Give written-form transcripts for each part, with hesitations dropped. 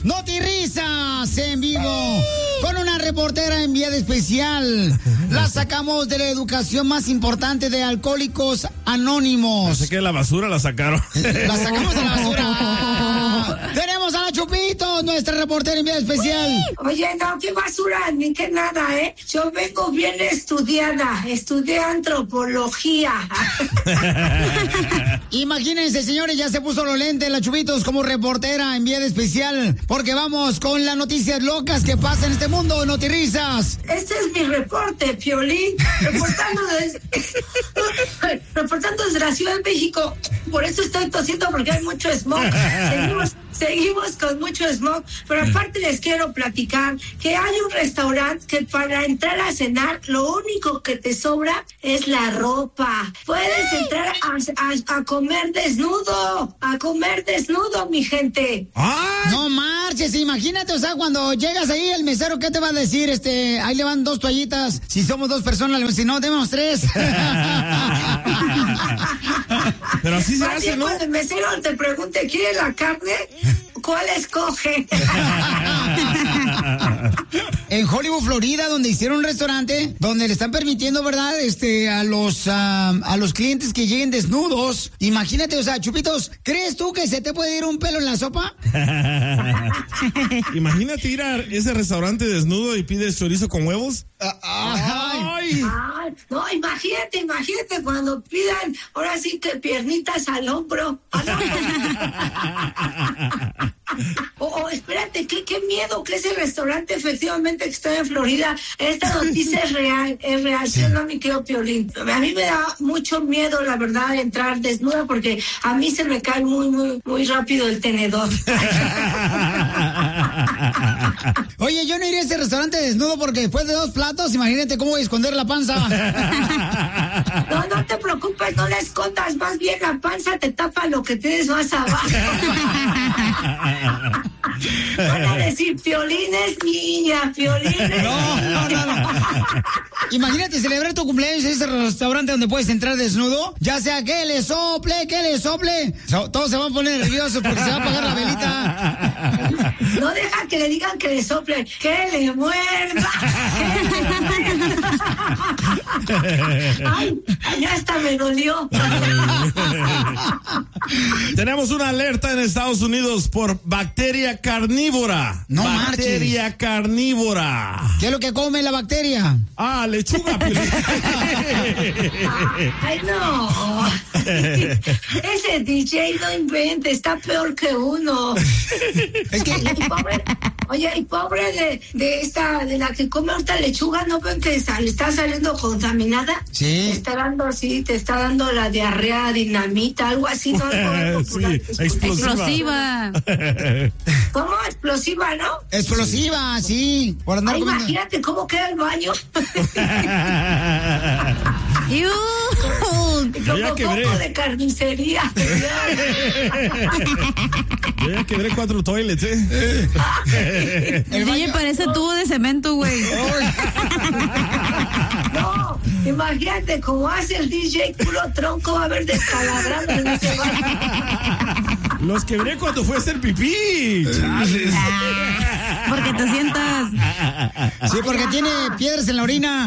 Notirrisas en vivo con una reportera enviada especial. La sacamos de la educación más importante de Alcohólicos Anónimos. Sé que la basura la sacaron. La sacamos de la basura. Tenemos a la Chupitos, nuestra reportera enviada especial. Oye, no, qué basura, ni que nada, ¿eh? Yo vengo bien estudiada, estudié antropología. Imagínense, señores, ya se puso los lentes la Chupitos como reportera enviada especial, porque vamos con las noticias locas que pasan en este mundo, Notirrisas. Este es mi reporte, Piolín, reportando desde la Ciudad de México. Por eso estoy tosiendo, porque hay mucho smog. Seguimos con mucho smog, pero aparte les quiero platicar que hay un restaurante que para entrar a cenar lo único que te sobra es la ropa. Puedes entrar a comer desnudo, mi gente. ¡Ah! No marches, imagínate, o sea, cuando llegas ahí, el mesero, ¿qué te va a decir? Ahí le van 2 toallitas. Si somos 2 personas, si no, demos 3. Pero así se hace, ¿no? Cuando el mesero te pregunte, ¿quiere la carne? ¿Cuál escoge? En Hollywood, Florida, donde hicieron un restaurante donde le están permitiendo, ¿verdad? A los clientes que lleguen desnudos. Imagínate, o sea, Chupitos, ¿crees tú que se te puede ir un pelo en la sopa? Imagínate ir a ese restaurante desnudo y pides chorizo con huevos. Ay, no, imagínate cuando pidan, ahora sí que piernitas al hombro. Espérate, qué miedo que ese restaurante efectivamente que está en Florida. Esta noticia es real, ¿sí o no, mi querido Piolín? A mí me da mucho miedo, la verdad, entrar desnuda porque a mí se me cae muy rápido el tenedor. Oye, yo no iría a ese restaurante desnudo porque después de 2 platos, imagínate cómo voy a esconder la panza. No te preocupes, no la escondas, más bien la panza te tapa lo que tienes más abajo. Van a decir, Piolín es niña, Piolín es... No. Imagínate celebrar tu cumpleaños en ese restaurante donde puedes entrar desnudo, ya sea que le sople. Todos se van a poner nerviosos porque se va a apagar la velita. No deja que le digan que le sople, que le muerda. Ay, ya hasta me dolió. Tenemos una alerta en Estados Unidos por bacteria carnívora. No bacteria marches. Carnívora. ¿Qué es lo que come la bacteria? Lechuga. Ay, no. Ese DJ no invente, está peor que uno. Es que... Y pobre de la que come ahorita lechuga, ¿no ven que le está saliendo contaminada? Sí. Te está dando la diarrea dinamita, algo así, ¿no? Sí, explosiva. ¿Cómo? Explosiva, ¿no? Explosiva, sí. Por andar comiendo. Imagínate cómo queda el baño. Yo ya quebré. Poco de carnicería. Yo ya quebré 4 toilets, ¿eh? El DJ parece tubo de cemento, güey. No, imagínate cómo hace el DJ, puro tronco va a haber descalabrado en ese baño. Los quebré cuando fue a hacer pipí. Chales. Porque te sientas. Sí, porque tiene piedras en la orina.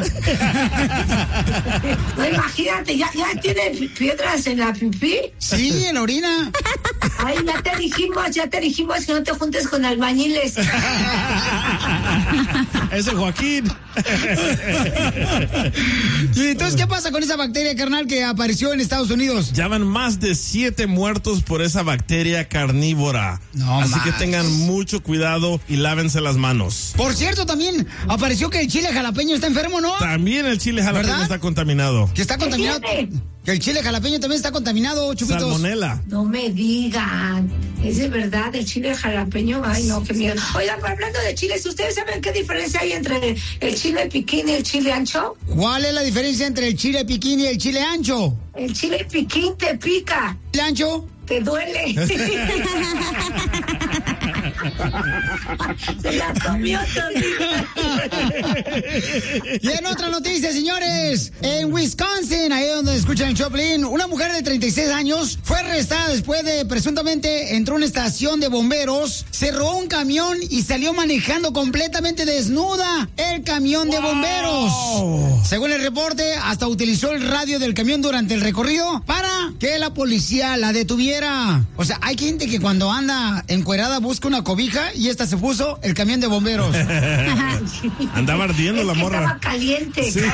No, imagínate, ya tiene piedras en la pipí. Sí, en la orina. Ay, ya te dijimos que no te juntes con albañiles. Ese Joaquín. ¿Y entonces qué pasa con esa bacteria, carnal, que apareció en Estados Unidos? Ya van más de 7 muertos por esa bacteria carnívora. No, así que tengan mucho cuidado y lávense las manos. Por cierto, también apareció que el chile jalapeño está enfermo, ¿no? También el chile jalapeño, ¿verdad?, está contaminado. Que está contaminado. Que el chile jalapeño también está contaminado, Chupitos. Salmonela. No me digan. ¿Es de verdad el chile jalapeño? Ay, no, qué miedo. Oigan, pero hablando de chiles, ¿ustedes saben qué diferencia hay entre el chile piquín y el chile ancho? ¿Cuál es la diferencia entre el chile piquín y el chile ancho? El chile piquín te pica. ¿El ancho? Te duele. Se la comió también. Y en otra noticia, señores, en Wisconsin, ahí donde escuchan el Choplin, una mujer de 36 años fue arrestada después de presuntamente entró a una estación de bomberos, se robó un camión y salió manejando completamente desnuda el camión de bomberos. Según el reporte, hasta utilizó el radio del camión durante el recorrido para que la policía la detuviera. O sea, hay gente que cuando anda encuerada busca una cobija y esta se puso el camión de bomberos. Andaba ardiendo la morra. Estaba caliente. Sí.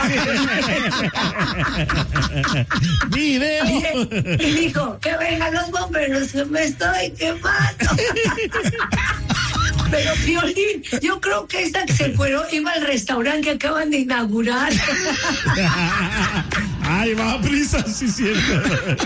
¡Video! Y dijo, que vengan los bomberos, que me estoy quemando. Pero, Piolín, yo creo que esta que se encueró iba al restaurante que acaban de inaugurar. ¡Ay, va a prisa! Sí, cierto.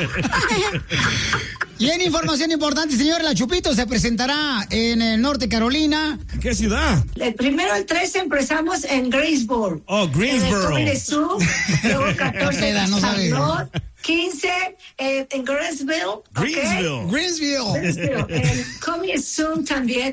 Y en información importante, señor, la Chupito se presentará en el Norte Carolina. ¿Qué ciudad? El 1-3 empezamos en Greensboro. Oh, Greensboro. En el luego 14 en no sabe. Charlotte, 15 en Greensville. Greensville. En Coming Soon también.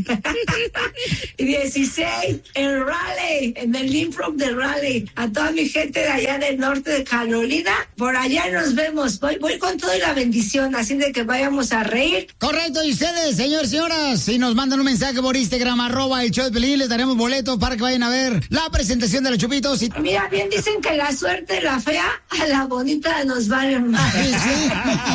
Y 16 en Raleigh, en el Limprop de Raleigh. A toda mi gente de allá del norte de Carolina, por allá nos vemos. Voy con todo y la bendición, así de que vayamos a reír. Correcto, y ustedes, señores, señoras, si nos mandan un mensaje por Instagram, @el show de Pelín, les daremos boletos para que vayan a ver la presentación de los Chupitos. Mira, bien dicen que la suerte, la fea, a la bonita nos vale más. Sí, sí.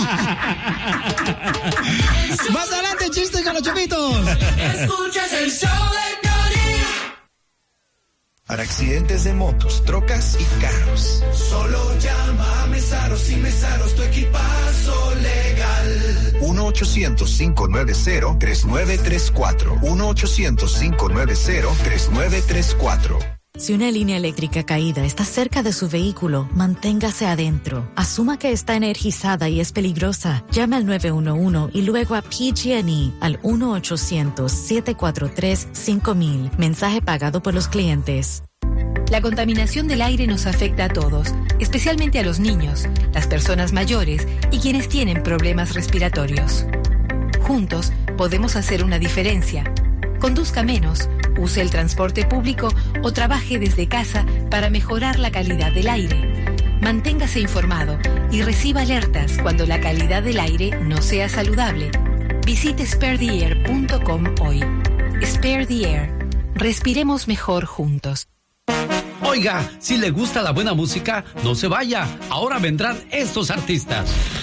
Más adelante, chiste con los Chupitos. Escuchas el show de Piolín. Para accidentes de motos, trocas y carros, solo llama a Mesaros y Mesaros, tu equipazo legal. 1-800-590-3934. 1-800-590-3934. Si una línea eléctrica caída está cerca de su vehículo, manténgase adentro. Asuma que está energizada y es peligrosa. Llame al 911 y luego a PG&E al 1-800-743-5000. Mensaje pagado por los clientes. La contaminación del aire nos afecta a todos, especialmente a los niños, las personas mayores y quienes tienen problemas respiratorios. Juntos podemos hacer una diferencia. Conduzca menos, use el transporte público o trabaje desde casa para mejorar la calidad del aire. Manténgase informado y reciba alertas cuando la calidad del aire no sea saludable. Visite sparetheair.com hoy. Spare the Air. Respiremos mejor juntos. Oiga, si le gusta la buena música, no se vaya. Ahora vendrán estos artistas.